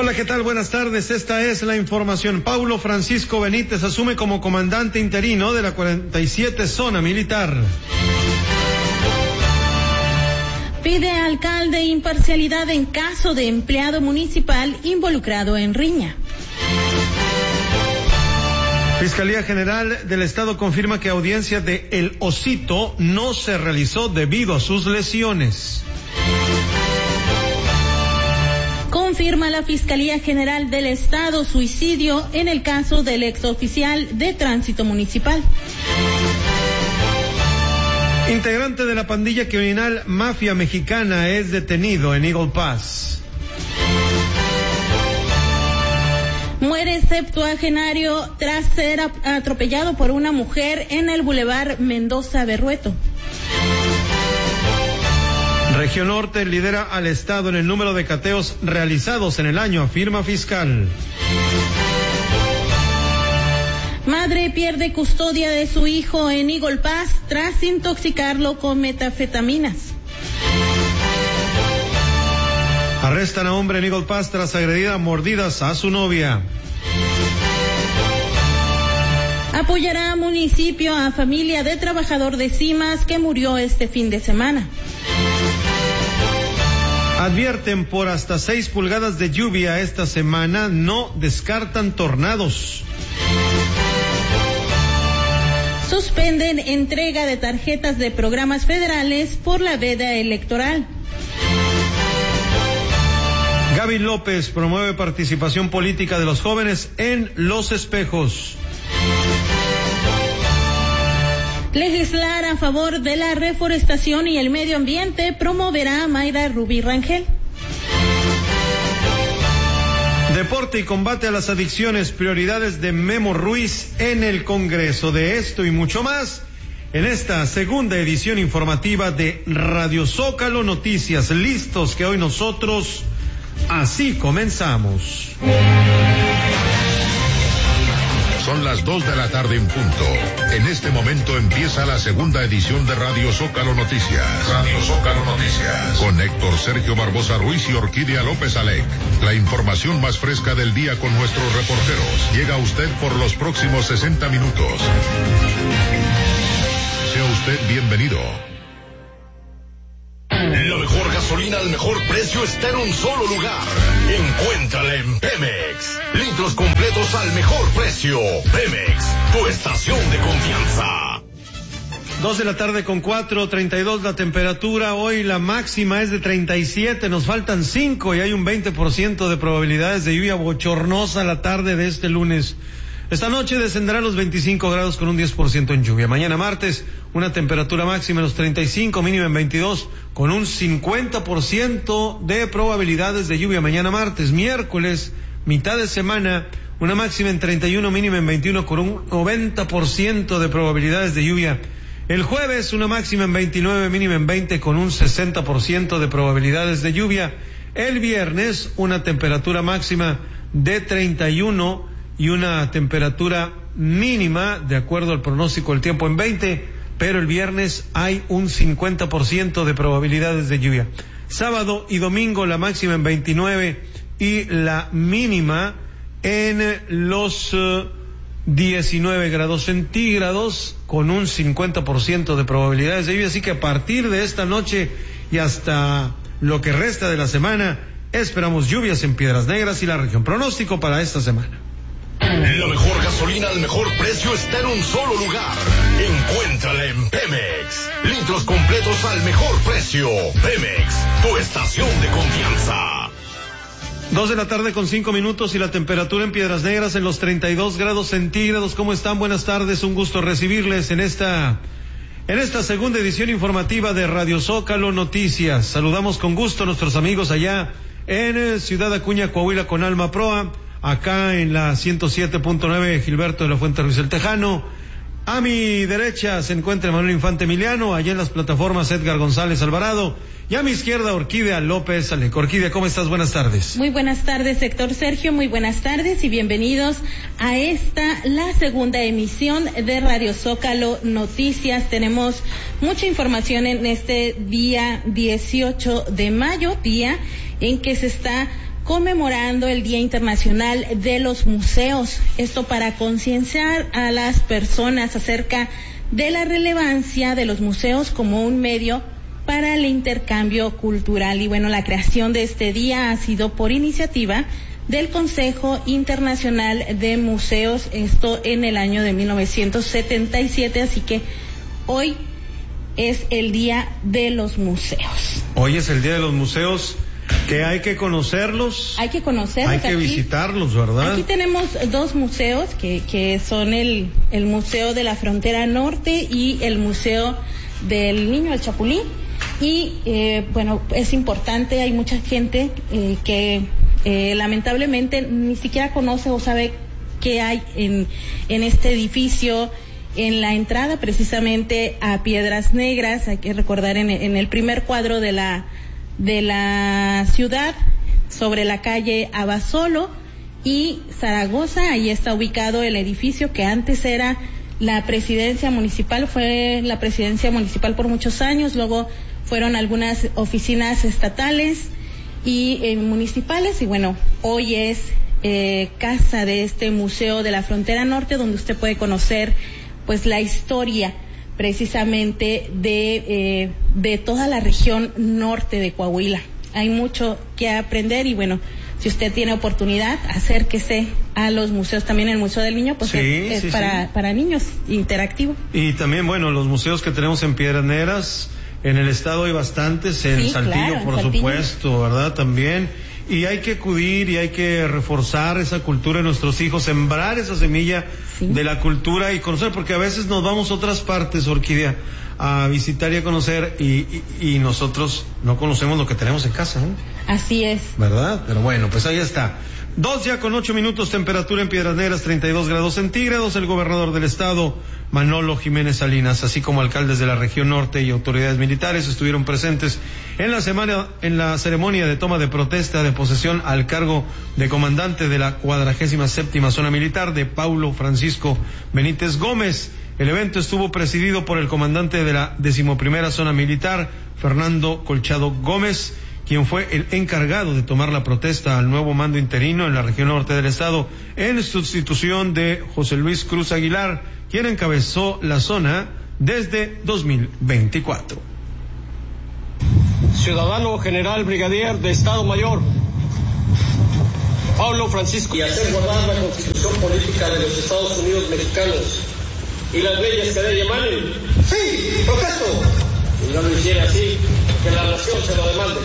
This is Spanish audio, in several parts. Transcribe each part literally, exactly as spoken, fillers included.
Hola, ¿qué tal? Buenas tardes. Esta es la información. Paulo Francisco Benítez asume como comandante interino de la cuarenta y siete Zona Militar. Pide alcalde imparcialidad en caso de empleado municipal involucrado en riña. Fiscalía General del Estado confirma que audiencia de El Osito no se realizó debido a sus lesiones. Confirma la Fiscalía General del Estado suicidio en el caso del exoficial de tránsito municipal. Integrante de la pandilla criminal Mafia Mexicana es detenido en Eagle Pass. Muere septuagenario tras ser atropellado por una mujer en el Boulevard Mendoza Berrueto. Región Norte lidera al Estado en el número de cateos realizados en el año, afirma fiscal. Madre pierde custodia de su hijo en Eagle Pass tras intoxicarlo con metanfetaminas. Arrestan a hombre en Eagle Pass tras agredir a mordidas a su novia. Apoyará a municipio a familia de trabajador de Cimas que murió este fin de semana. Advierten por hasta seis pulgadas de lluvia esta semana, no descartan tornados. Suspenden entrega de tarjetas de programas federales por la veda electoral. Gaby López promueve participación política de los jóvenes en Los Espejos. Legislar a favor de la reforestación y el medio ambiente promoverá Mayra Rubí Rangel. Deporte y combate a las adicciones, prioridades de Memo Ruiz en el Congreso. De esto y mucho más en esta segunda edición informativa de Radio Zócalo Noticias. Listos que hoy nosotros así comenzamos. Son las dos de la tarde en punto. En este momento empieza la segunda edición de Radio Zócalo Noticias. Radio Zócalo Noticias. Con Héctor Sergio Barbosa Ruiz y Orquídea López Alec. La información más fresca del día con nuestros reporteros. Llega a usted por los próximos sesenta minutos. Sea usted bienvenido. La mejor gasolina al mejor precio está en un solo lugar. Encuéntrala en Pemex. Litros completos al mejor precio. Pemex, tu estación de confianza. Dos de la tarde con cuatro, treinta y dos la temperatura. Hoy la máxima es de treinta y siete, nos faltan cinco y hay un veinte por ciento de probabilidades de lluvia bochornosa la tarde de este lunes. Esta noche descenderá a los veinticinco grados con un diez por ciento en lluvia. Mañana martes, una temperatura máxima en los treinta y cinco, mínima en veintidós, con un cincuenta por ciento de probabilidades de lluvia. Mañana martes, miércoles, mitad de semana, una máxima en treinta y uno, mínima en veintiuno, con un noventa por ciento de probabilidades de lluvia. El jueves, una máxima en veintinueve, mínima en veinte, con un sesenta por ciento de probabilidades de lluvia. El viernes, una temperatura máxima de treinta y uno y una temperatura mínima, de acuerdo al pronóstico del tiempo, en veinte, pero el viernes hay un cincuenta por ciento de probabilidades de lluvia. Sábado y domingo la máxima en veintinueve y la mínima en los uh, diecinueve grados centígrados, con un cincuenta por ciento de probabilidades de lluvia. Así que a partir de esta noche y hasta lo que resta de la semana, esperamos lluvias en Piedras Negras y la región. Pronóstico para esta semana. La mejor gasolina al mejor precio está en un solo lugar. Encuéntrala en Pemex. Litros completos al mejor precio. Pemex, tu estación de confianza. Dos de la tarde con cinco minutos y la temperatura en Piedras Negras en los treinta y dos grados centígrados. ¿Cómo están? Buenas tardes, un gusto recibirles en esta, en esta segunda edición informativa de Radio Zócalo Noticias. Saludamos con gusto a nuestros amigos allá en Ciudad Acuña, Coahuila, con Alma Proa. Acá en la ciento siete punto nueve, Gilberto de la Fuente Ruiz el Tejano. A mi derecha se encuentra Manuel Infante Emiliano, allá en las plataformas Edgar González Alvarado, y a mi izquierda Orquídea López Alec. Orquídea, ¿cómo estás? Buenas tardes. Muy buenas tardes, Héctor Sergio, muy buenas tardes y bienvenidos a esta, la segunda emisión de Radio Zócalo Noticias. Tenemos mucha información en este día dieciocho de mayo, día en que se está conmemorando el Día Internacional de los Museos. Esto para concienciar a las personas acerca de la relevancia de los museos como un medio para el intercambio cultural. Y bueno, la creación de este día ha sido por iniciativa del Consejo Internacional de Museos, esto en el año de mil novecientos setenta y siete, así que hoy es el Día de los Museos. Hoy es el Día de los Museos, que hay que conocerlos. Hay que conocerlos. Hay que aquí, visitarlos, ¿verdad? Aquí tenemos dos museos que, que son el, el Museo de la Frontera Norte y el Museo del Niño, el Chapulín. Y eh, bueno, es importante, hay mucha gente eh, que eh, lamentablemente ni siquiera conoce o sabe qué hay en, en este edificio. En la entrada precisamente a Piedras Negras, hay que recordar en, en el primer cuadro de la de la ciudad, sobre la calle Abasolo y Zaragoza, ahí está ubicado el edificio que antes era la presidencia municipal, fue la presidencia municipal por muchos años, luego fueron algunas oficinas estatales y eh, municipales, y bueno, hoy es eh, casa de este Museo de la Frontera Norte, donde usted puede conocer pues la historia precisamente de eh, de toda la región norte de Coahuila. Hay mucho que aprender y bueno, si usted tiene oportunidad, acérquese a los museos, también el Museo del Niño, pues sí, es, es sí, para, sí. para niños, interactivo. Y también, bueno, los museos que tenemos en Piedras Negras, en el estado hay bastantes, en sí, Saltillo, claro, por en Saltillo. supuesto, ¿verdad? También. Y hay que acudir y hay que reforzar esa cultura de nuestros hijos, sembrar esa semilla sí. de la cultura y conocer, porque a veces nos vamos a otras partes, Orquídea, a visitar y a conocer y, y, y nosotros no conocemos lo que tenemos en casa, ¿eh? Así es. ¿Verdad? Pero bueno, pues ahí está. Dos ya con ocho minutos, temperatura en Piedras Negras, treinta y dos grados centígrados. El gobernador del estado, Manolo Jiménez Salinas, así como alcaldes de la región norte y autoridades militares estuvieron presentes en la semana, en la ceremonia de toma de protesta de posesión al cargo de comandante de la cuadragésima séptima zona militar de Paulo Francisco Benítez Gómez. El evento estuvo presidido por el comandante de la decimoprimera zona militar, Fernando Colchado Gómez, quien fue el encargado de tomar la protesta al nuevo mando interino en la región norte del estado, en sustitución de José Luis Cruz Aguilar, quien encabezó la zona desde dos mil veinticuatro. Ciudadano General Brigadier de Estado Mayor, Paulo Francisco. Y hacer guardar la Constitución Política de los Estados Unidos Mexicanos y las leyes que de ella emanen. Sí, protesto. Y no lo hiciera así, que la nación se lo demande.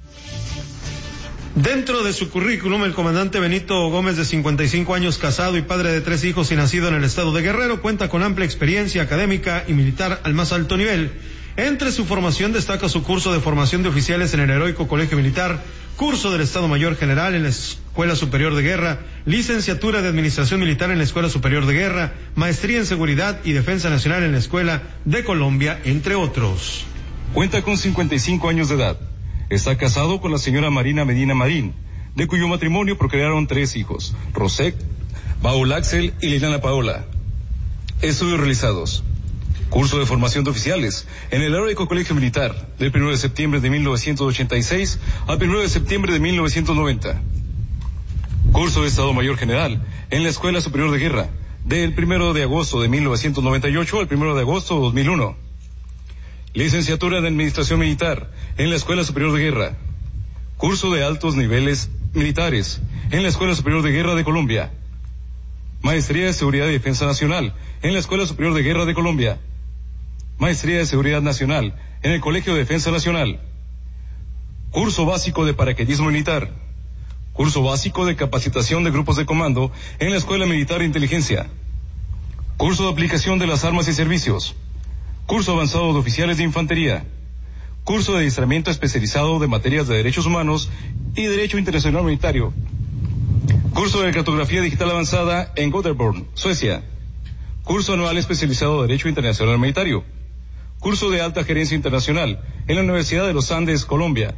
Dentro de su currículum, el comandante Benito Gómez, de cincuenta y cinco años, casado y padre de tres hijos y nacido en el estado de Guerrero, cuenta con amplia experiencia académica y militar al más alto nivel. Entre su formación destaca su curso de formación de oficiales en el Heroico Colegio Militar, curso del Estado Mayor General en la Escuela Superior de Guerra, licenciatura de Administración Militar en la Escuela Superior de Guerra, maestría en Seguridad y Defensa Nacional en la Escuela de Colombia, entre otros. Cuenta con cincuenta y cinco años de edad. Está casado con la señora Marina Medina Marín, de cuyo matrimonio procrearon tres hijos, Rosek, Paul Axel y Liliana Paola. Estudios realizados. Curso de formación de oficiales en el Heroico Colegio Militar, del primero de septiembre de mil novecientos ochenta y seis al primero de septiembre de mil novecientos noventa. Curso de Estado Mayor General en la Escuela Superior de Guerra, del primero de agosto de mil novecientos noventa y ocho al primero de agosto de dos mil uno. Licenciatura en Administración Militar en la Escuela Superior de Guerra. Curso de altos niveles militares en la Escuela Superior de Guerra de Colombia. Maestría de Seguridad y Defensa Nacional en la Escuela Superior de Guerra de Colombia. Maestría de Seguridad Nacional en el Colegio de Defensa Nacional. Curso básico de paracaidismo militar. Curso básico de capacitación de grupos de comando en la Escuela Militar de Inteligencia. Curso de aplicación de las armas y servicios. Curso avanzado de oficiales de infantería. Curso de adiestramiento especializado de materias de derechos humanos y derecho internacional humanitario. Curso de cartografía digital avanzada en Göteborg, Suecia. Curso anual especializado de derecho internacional humanitario. Curso de alta gerencia internacional en la Universidad de los Andes, Colombia.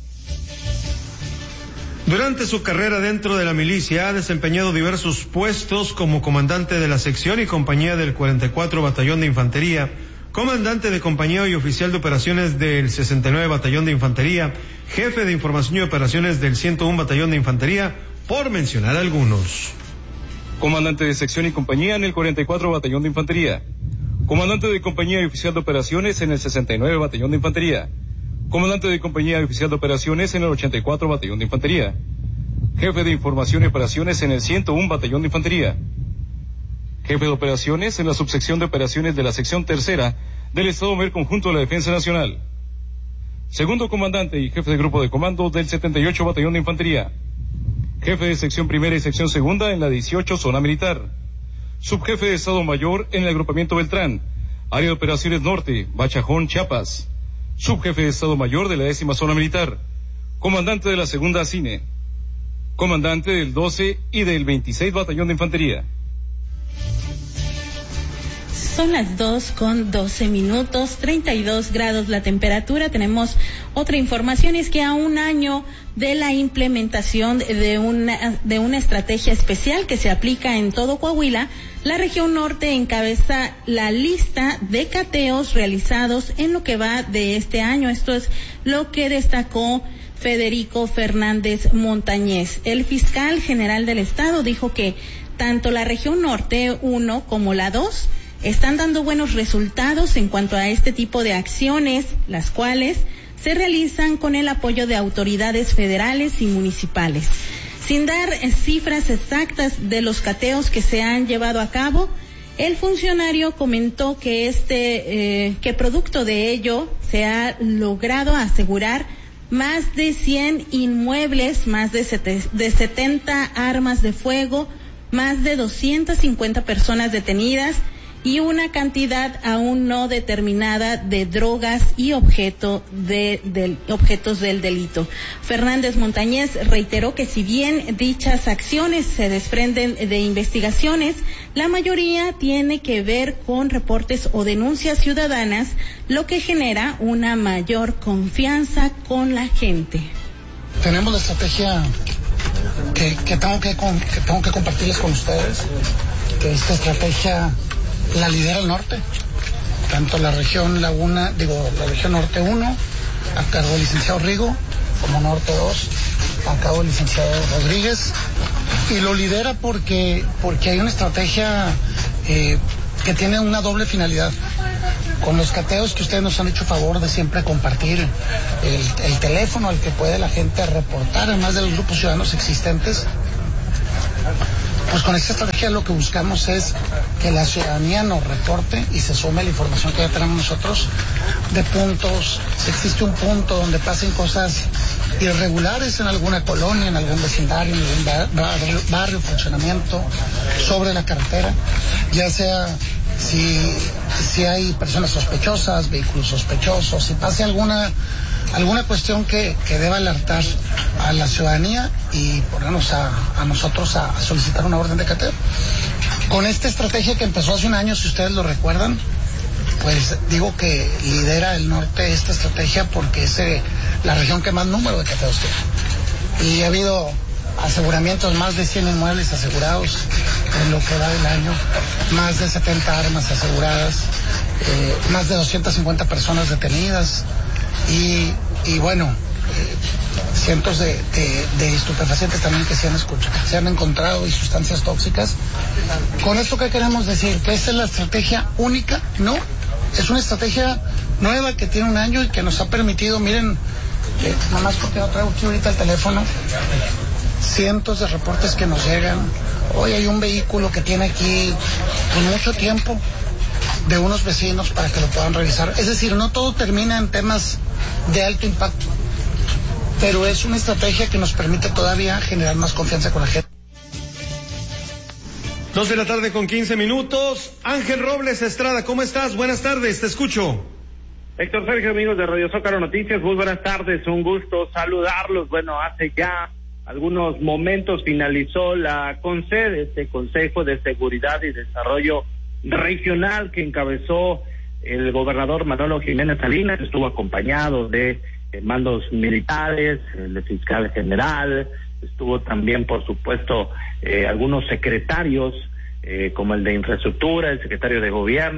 Durante su carrera dentro de la milicia ha desempeñado diversos puestos como comandante de la sección y compañía del cuarenta y cuatro Batallón de Infantería, comandante de compañía y oficial de operaciones del sesenta y nueve Batallón de Infantería, jefe de información y operaciones del ciento uno Batallón de Infantería, por mencionar algunos. Comandante de sección y compañía en el cuarenta y cuatro Batallón de Infantería. Comandante de compañía y oficial de operaciones en el sesenta y nueve Batallón de Infantería. Comandante de compañía y oficial de operaciones en el ochenta y cuatro Batallón de Infantería. Jefe de información y operaciones en el ciento uno Batallón de Infantería. Jefe de operaciones en la subsección de operaciones de la sección tercera del Estado Mayor Conjunto de la Defensa Nacional. Segundo comandante y jefe de grupo de comando del setenta y ocho Batallón de Infantería. Jefe de sección primera y sección segunda en la dieciocho Zona Militar. Subjefe de Estado Mayor en el agrupamiento Beltrán, área de operaciones norte, Bachajón, Chiapas. Subjefe de Estado Mayor de la décima Zona Militar. Comandante de la segunda Cine. Comandante del doce y del veintiséis Batallón de Infantería. Son las dos con doce minutos, treinta y dos grados la temperatura. Tenemos otra información, es que a un año de la implementación de una, de una estrategia especial que se aplica en todo Coahuila, la región norte encabeza la lista de cateos realizados en lo que va de este año. Esto es lo que destacó Federico Fernández Montañez. El fiscal general del estado dijo que tanto la región norte uno como la dos están dando buenos resultados en cuanto a este tipo de acciones, las cuales se realizan con el apoyo de autoridades federales y municipales. Sin dar cifras exactas de los cateos que se han llevado a cabo, el funcionario comentó que este, eh, que producto de ello se ha logrado asegurar más de cien inmuebles, más de, sete, de setenta armas de fuego, más de doscientas cincuenta personas detenidas y una cantidad aún no determinada de drogas y objeto de, de, objetos del delito. Fernández Montañez reiteró que si bien dichas acciones se desprenden de investigaciones, la mayoría tiene que ver con reportes o denuncias ciudadanas, lo que genera una mayor confianza con la gente. Tenemos la estrategia que, que, tengo que, que tengo que compartirles con ustedes, que esta estrategia la lidera el norte, tanto la región Laguna, digo, la región norte uno, a cargo del licenciado Rigo, como norte dos, a cargo del licenciado Rodríguez, y lo lidera porque, porque hay una estrategia eh, que tiene una doble finalidad. Con los cateos que ustedes nos han hecho favor de siempre compartir el, el teléfono al que puede la gente reportar, además de los grupos ciudadanos existentes, pues con esta estrategia lo que buscamos es que la ciudadanía nos reporte y se sume la información que ya tenemos nosotros de puntos, si existe un punto donde pasen cosas irregulares en alguna colonia, en algún vecindario, en algún barrio, barrio funcionamiento sobre la carretera, ya sea si, si hay personas sospechosas, vehículos sospechosos, si pase alguna alguna cuestión que, que deba alertar a la ciudadanía y ponernos a, a nosotros a, a solicitar una orden de cateo. Con esta estrategia que empezó hace un año, si ustedes lo recuerdan, pues digo que lidera el norte esta estrategia porque es eh, la región que más número de cateos tiene. Y ha habido aseguramientos, más de cien inmuebles asegurados en lo que va del año, más de setenta armas aseguradas, eh, más de doscientas cincuenta personas detenidas. Y, y bueno, eh, cientos de, de, de estupefacientes también que se han escuchado, se han encontrado y sustancias tóxicas. Con esto, ¿qué queremos decir? ¿Que esta es la estrategia única? No, es una estrategia nueva que tiene un año y que nos ha permitido, miren, eh, nada más porque no traigo aquí ahorita el teléfono, cientos de reportes que nos llegan. Hoy hay un vehículo que tiene aquí con mucho tiempo de unos vecinos para que lo puedan revisar. Es decir, no todo termina en temas de alto impacto, pero es una estrategia que nos permite todavía generar más confianza con la gente. Dos de la tarde con quince minutos. Ángel Robles Estrada, ¿cómo estás? Buenas tardes, te escucho. Héctor Sergio, amigos de Radio Zócalo Noticias, muy buenas tardes, un gusto saludarlos. Bueno, hace ya algunos momentos finalizó la CONSED, este Consejo de Seguridad y Desarrollo Regional que encabezó el gobernador Manolo Jiménez Salinas, estuvo acompañado de eh, mandos militares, el fiscal general, estuvo también, por supuesto, eh, algunos secretarios, eh, como el de Infraestructura, el secretario de Gobierno,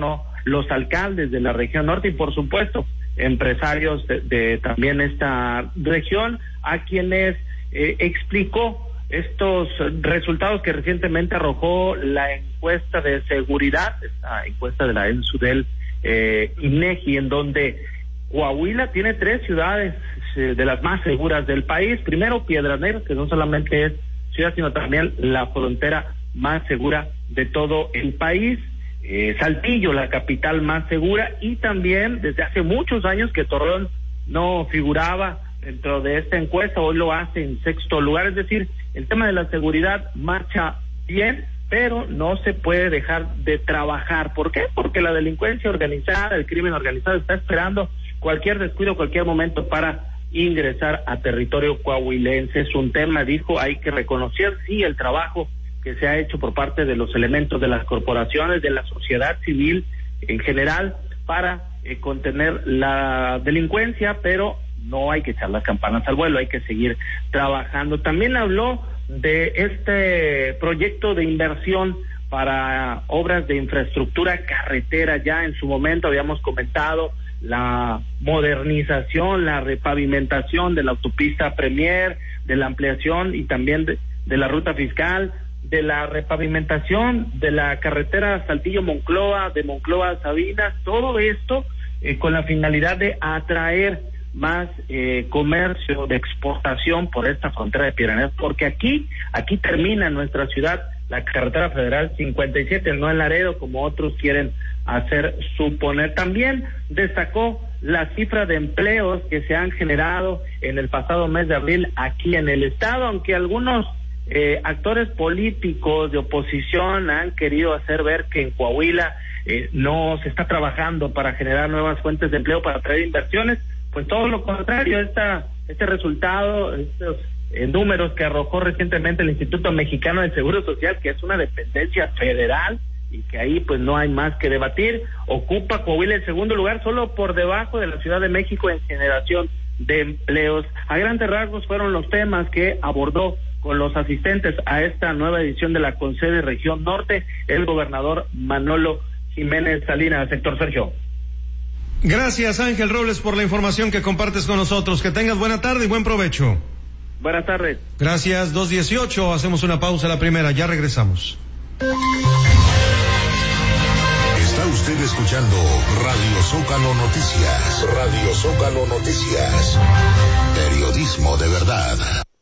los alcaldes de la región norte y por supuesto empresarios de, de también esta región, a quienes eh, explicó estos resultados que recientemente arrojó la encuesta de seguridad, esta encuesta de la ENSUDEL eh, INEGI, en donde Coahuila tiene tres ciudades eh, de las más seguras del país. Primero, Piedras Negras, que no solamente es ciudad, sino también la frontera más segura de todo el país. Eh, Saltillo, la capital más segura, y también desde hace muchos años que Torreón no figuraba dentro de esta encuesta, hoy lo hace en sexto lugar. Es decir, el tema de la seguridad marcha bien, pero no se puede dejar de trabajar. ¿Por qué? Porque la delincuencia organizada, el crimen organizado está esperando cualquier descuido, cualquier momento para ingresar a territorio coahuilense. Es un tema, dijo, hay que reconocer, sí, el trabajo que se ha hecho por parte de los elementos de las corporaciones, de la sociedad civil en general, para eh, contener la delincuencia, pero no hay que echar las campanas al vuelo, hay que seguir trabajando. También habló de este proyecto de inversión para obras de infraestructura carretera. Ya en su momento habíamos comentado la modernización, la repavimentación de la autopista Premier, de la ampliación y también de, de la ruta fiscal, de la repavimentación de la carretera Saltillo-Monclova, de Monclova a Sabinas, todo esto eh, con la finalidad de atraer más eh, comercio de exportación por esta frontera de Piedras Negras, porque aquí, aquí termina en nuestra ciudad la carretera federal cincuenta y siete, no en Laredo, como otros quieren hacer suponer. También destacó la cifra de empleos que se han generado en el pasado mes de abril aquí en el estado, aunque algunos eh, actores políticos de oposición han querido hacer ver que en Coahuila eh, no se está trabajando para generar nuevas fuentes de empleo, para atraer inversiones. Pues todo lo contrario, esta, este resultado, estos eh, números que arrojó recientemente el Instituto Mexicano del Seguro Social, que es una dependencia federal y que ahí pues no hay más que debatir, ocupa Coahuila el segundo lugar, solo por debajo de la Ciudad de México en generación de empleos. A grandes rasgos fueron los temas que abordó con los asistentes a esta nueva edición de la CONCEDE Región Norte el gobernador Manolo Jiménez Salinas. Sector Sergio. Gracias, Ángel Robles, por la información que compartes con nosotros. Que tengas buena tarde y buen provecho. Buenas tardes. Gracias, dos dieciocho. Hacemos una pausa, la primera. Ya regresamos. Está usted escuchando Radio Zócalo Noticias. Radio Zócalo Noticias. Periodismo de verdad.